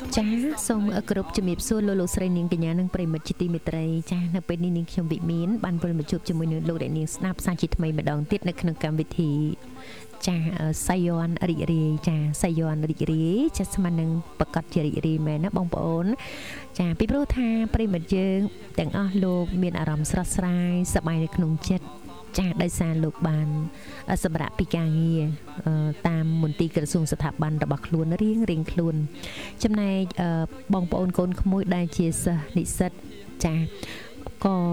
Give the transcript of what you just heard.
ចាសូមគ្រប់ជំរាបសួរលោកស្រីនាងកញ្ញានិងប្រិមិត្តជាទីមេត្រីចានៅពេលនេះនាងខ្ញុំវិមានបានវិលមកជួបជាមួយនឹងលោកអ្នកនាងស្ដាប់ផ្សាយជាថ្មីម្ដងទៀតនៅក្នុងកម្មវិធីចាសាយ័នរីករាយចាសាយ័នរីករាយចាស្មើនឹងប្រកាសជារីករាយមែនណាបងប្អូនចាពីព្រោះថាប្រិមិត្តយើងទាំងអស់លោកមានអារម្មណ៍ស្រស់ស្រាយសប្បាយនៅក្នុងចិត្តចាដោយសារលោកបានសម្រាប់ពីការងារតាមមន្ទីរក្រសួងស្ថាប័នរបស់ខ្លួនរៀងខ្លួនចំណែកបងប្អូនកូនក្មួយដែលជាសិស្សនិស្សិតចាក៏